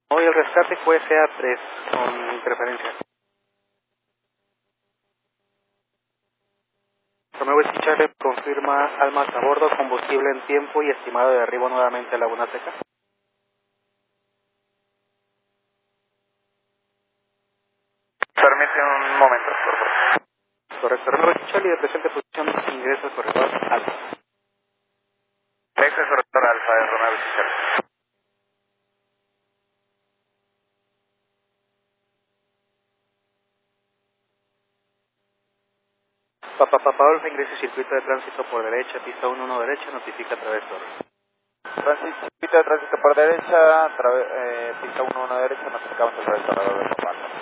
Hoy el rescate fue CA3 con interferencia. Romeo Whisky Charlie confirma almas a bordo, combustible en tiempo y estimado de arribo nuevamente a Laguna Seca. Permite un momento, por favor. Correcto, Romeo Whisky Charlie de presente posición, ingreso al corredor alfa. Texas corredor alfa de Romeo Whisky Charlie. Papa Alfa, ingreso y circuito de tránsito por derecha, pista 1 derecha, notifica a través de torre. Circuito de tránsito por derecha, pista 1 derecha, notificamos el restaurante de comando.